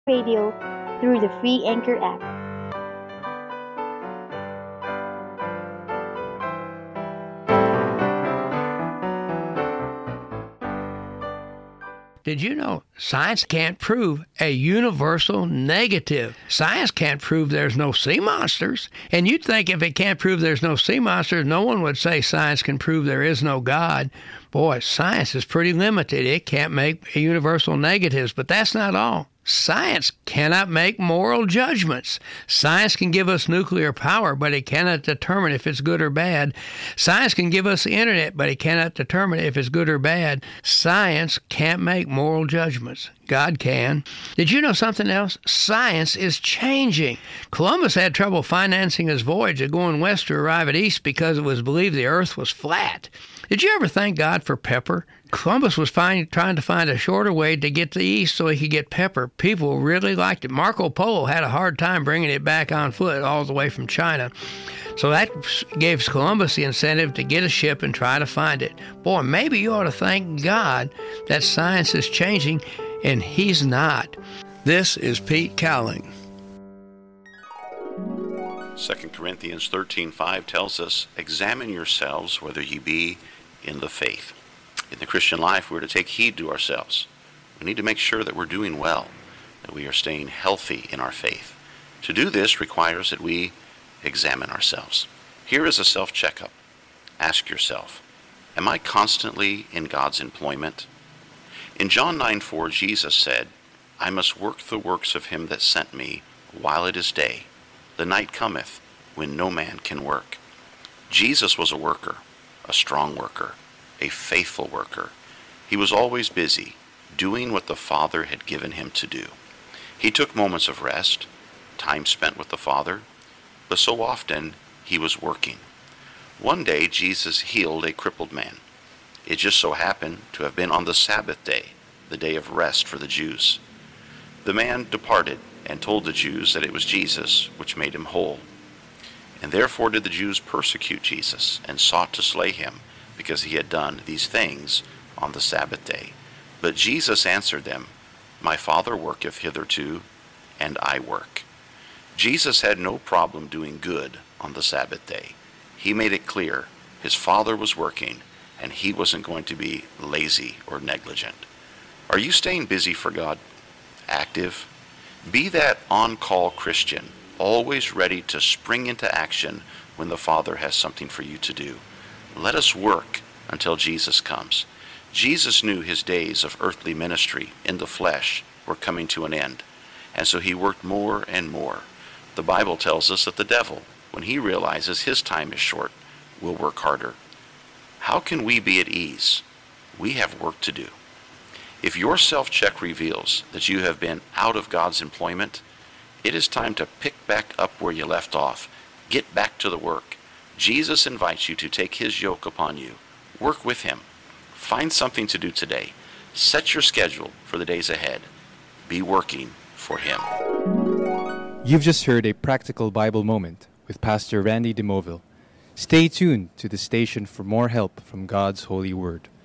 Radio through the free Anchor app. Did you know science can't prove a universal negative? Science can't prove there's no sea monsters. And you'd think if it can't prove there's no sea monsters, no one would say science can prove there is no God. Boy, science is pretty limited. It can't make universal negatives, but that's not all. Science cannot make moral judgments. Science can give us nuclear power, but it cannot determine if it's good or bad. Science can give us the internet, but it cannot determine if it's good or bad. Science can't make moral judgments. God can. Did you know something else? Science is changing. Columbus had trouble financing his voyage of going west to arrive at east because it was believed the earth was flat. Did you ever thank God for pepper? Columbus was trying to find a shorter way to get to the east so he could get pepper. People really liked it. Marco Polo had a hard time bringing it back on foot all the way from China. So that gave Columbus the incentive to get a ship and try to find it. Boy, maybe you ought to thank God that science is changing and he's not. This is Pete Cowling. 2 Corinthians 13:5 tells us, "Examine yourselves whether ye be in the faith." In the Christian life, we're to take heed to ourselves. We need to make sure that we're doing well, that we are staying healthy in our faith. To do this requires that we examine ourselves. Here is a self-checkup. Ask yourself, am I constantly in God's employment? In John 9:4, Jesus said, "I must work the works of him that sent me while it is day. The night cometh when no man can work." Jesus was a worker, a strong worker, a faithful worker. He was always busy, doing what the Father had given him to do. He took moments of rest, time spent with the Father, but so often he was working. One day Jesus healed a crippled man. It just so happened to have been on the Sabbath day, the day of rest for the Jews. The man departed and told the Jews that it was Jesus which made him whole. And therefore did the Jews persecute Jesus and sought to slay him, because he had done these things on the Sabbath day. But Jesus answered them, "My Father worketh hitherto, and I work." Jesus had no problem doing good on the Sabbath day. He made it clear his Father was working, and he wasn't going to be lazy or negligent. Are you staying busy for God? Active? Be that on-call Christian, always ready to spring into action when the Father has something for you to do. Let us work until Jesus comes. Jesus knew his days of earthly ministry in the flesh were coming to an end, and so he worked more and more. The Bible tells us that the devil, when he realizes his time is short, will work harder. How can we be at ease? We have work to do. If your self-check reveals that you have been out of God's employment, it is time to pick back up where you left off. Get back to the work. Jesus invites you to take his yoke upon you. Work with him. Find something to do today. Set your schedule for the days ahead. Be working for him. You've just heard a practical Bible moment with Pastor Randy DeMoville. Stay tuned to the station for more help from God's holy word.